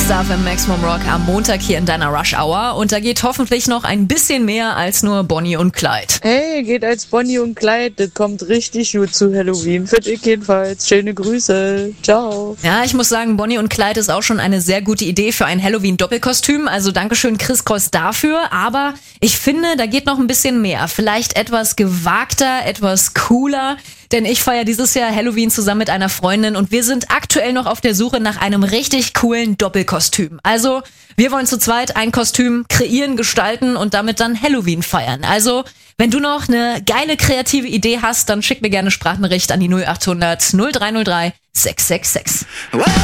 Stuff im Maximum Rock am Montag hier in deiner Rush Hour. Und da geht hoffentlich noch ein bisschen mehr als nur Bonnie und Clyde. Hey, geht als Bonnie und Clyde. Das kommt richtig gut zu Halloween. Für dich jedenfalls. Schöne Grüße. Ciao. Ja, ich muss sagen, Bonnie und Clyde ist auch schon eine sehr gute Idee für ein Halloween-Doppelkostüm. Also Dankeschön, Chris Cross, dafür. Aber ich finde, da geht noch ein bisschen mehr. Vielleicht etwas gewagter, etwas cooler. Denn ich feiere dieses Jahr Halloween zusammen mit einer Freundin und wir sind aktuell noch auf der Suche nach einem richtig coolen Doppelkostüm. Also, wir wollen zu zweit ein Kostüm kreieren, gestalten und damit dann Halloween feiern. Also, wenn du noch eine geile kreative Idee hast, dann schick mir gerne Sprachnachricht an die 0800 0303 666.